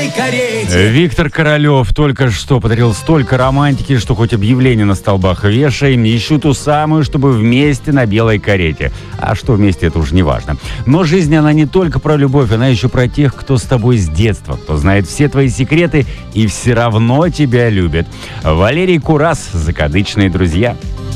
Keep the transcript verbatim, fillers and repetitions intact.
белой карете. Виктор Королев только что подарил столько романтики, что хоть объявление на столбах вешаем, ищу ту самую, чтобы вместе на белой карете. А что вместе, это уже не важно. Но жизнь, она не только про любовь, она еще про тех, кто с тобой с детства, кто знает все твои секреты и все равно тебя любит. Валерий Курас, «Закадычные друзья».